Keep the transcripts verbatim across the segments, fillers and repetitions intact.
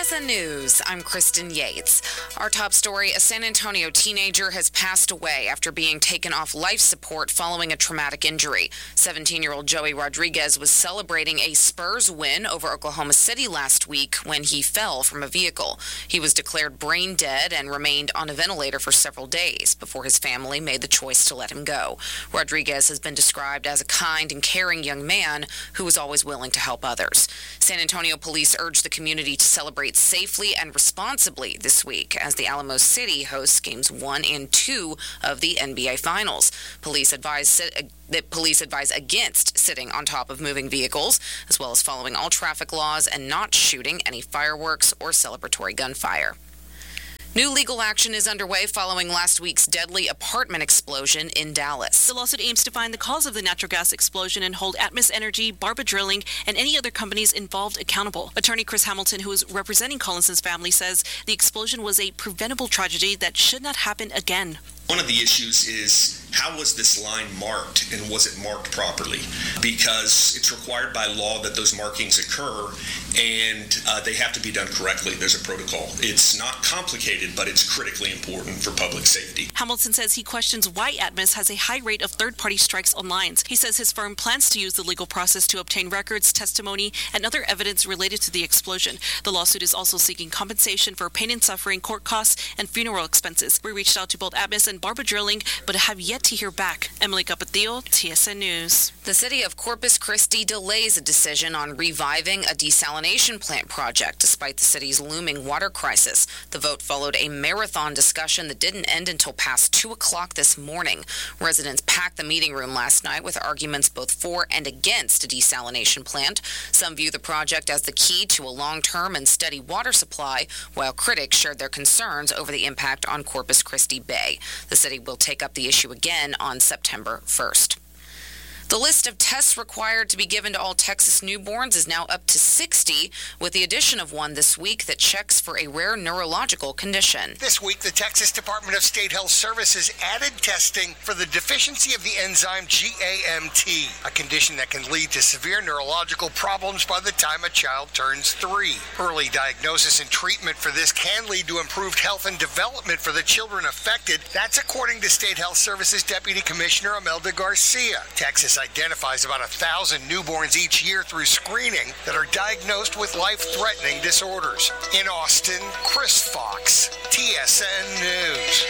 S N News, I'm Kristen Yates. Our top story, a San Antonio teenager has passed away after being taken off life support following a traumatic injury. seventeen-year-old Joey Rodriguez was celebrating a Spurs win over Oklahoma City last week when he fell from a vehicle. He was declared brain dead and remained on a ventilator for several days before his family made the choice to let him go. Rodriguez has been described as a kind and caring young man who was always willing to help others. San Antonio police urged the community to celebrate safely and responsibly this week as the Alamo City hosts games one and two of the N B A Finals. Police advise that police advise against sitting on top of moving vehicles, as well as following all traffic laws and not shooting any fireworks or celebratory gunfire. New legal action is underway following last week's deadly apartment explosion in Dallas. The lawsuit aims to find the cause of the natural gas explosion and hold Atmos Energy, Barba Drilling, and any other companies involved accountable. Attorney Chris Hamilton, who is representing Collinson's family, says the explosion was a preventable tragedy that should not happen again. One of the issues is, how was this line marked, and was it marked properly? Because it's required by law that those markings occur, and uh, they have to be done correctly. There's a protocol. It's not complicated, but it's critically important for public safety. Hamilton says he questions why Atmos has a high rate of third-party strikes on lines. He says his firm plans to use the legal process to obtain records, testimony, and other evidence related to the explosion. The lawsuit is also seeking compensation for pain and suffering, court costs, and funeral expenses. We reached out to both Atmos and Barba Drilling, but have yet to hear back. Emily Capatillo, T S N News. The city of Corpus Christi delays a decision on reviving a desalination plant project despite the city's looming water crisis. The vote followed a marathon discussion that didn't end until past two o'clock this morning. Residents packed the meeting room last night with arguments both for and against a desalination plant. Some view the project as the key to a long-term and steady water supply, while critics shared their concerns over the impact on Corpus Christi Bay. The city will take up the issue again on September first. The list of tests required to be given to all Texas newborns is now up to sixty, with the addition of one this week that checks for a rare neurological condition. This week, the Texas Department of State Health Services added testing for the deficiency of the enzyme G A M T, a condition that can lead to severe neurological problems by the time a child turns three. Early diagnosis and treatment for this can lead to improved health and development for the children affected. That's according to State Health Services Deputy Commissioner Imelda Garcia. Texas identifies about a thousand newborns each year through screening that are diagnosed with life-threatening disorders. In Austin, Chris Fox, T S N News.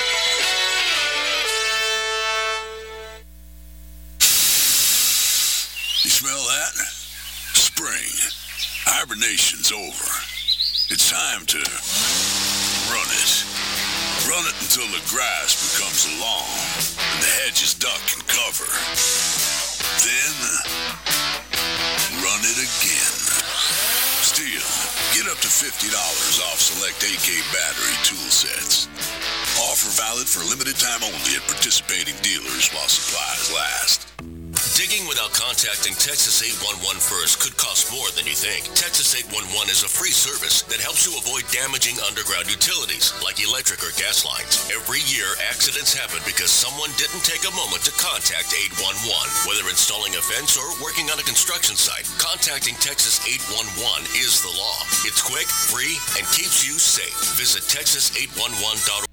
You smell that? Spring. Hibernation's over. It's time to run it. Run it until the grass becomes long and the hedges duck and cover. Then, run it again. Still, get up to fifty dollars off select A K battery tool sets. Offer valid for limited time only at participating dealers while supplies last. Digging without contacting Texas eight one one first could cost more than you think. Texas eight one one is a free service that helps you avoid damaging underground utilities like electric or gas lines. Every year, accidents happen because someone didn't take a moment to contact eight one one. Whether installing a fence or working on a construction site, contacting Texas eight one one is the law. It's quick, free, and keeps you safe. Visit Texas eight one one dot org.